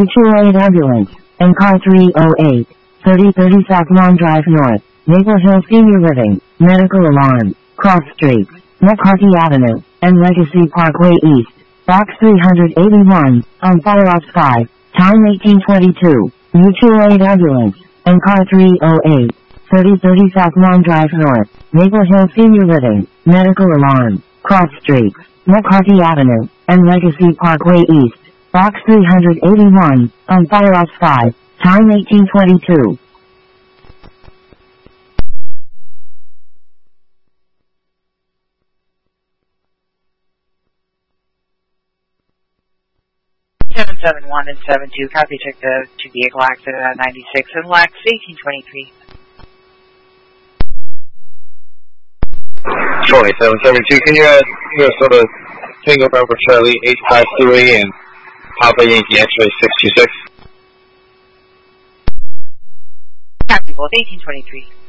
Mutual Aid Ambulance, and car 308, 3030 South Lawn Drive North, Maple Hill Senior Living, Medical Alarm, Cross Streets, McCarthy Avenue, and Legacy Parkway East, Box 381, on Fire Ops 5, time 1822, Mutual Aid Ambulance, and car 308, 3030 South Lawn Drive North, Maple Hill Senior Living, Medical Alarm, Cross Streets, McCarthy Avenue, and Legacy Parkway East, Box 381, on Fire Ops 5, time 1822. Seven one and 72, copy, check the two vehicle accident at 96 and Lex, 1823. 2772, can you add Minnesota Single Number Charlie 853 and Papa Yankee X-ray 626? Copy, both 1823.